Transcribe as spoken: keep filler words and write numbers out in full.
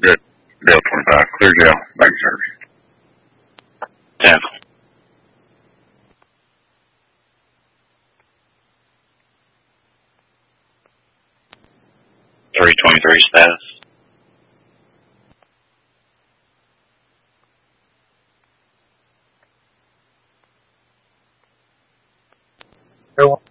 Good. Dale twenty-five. Clear Dale. Back service. ten. three twenty-three status. Air one.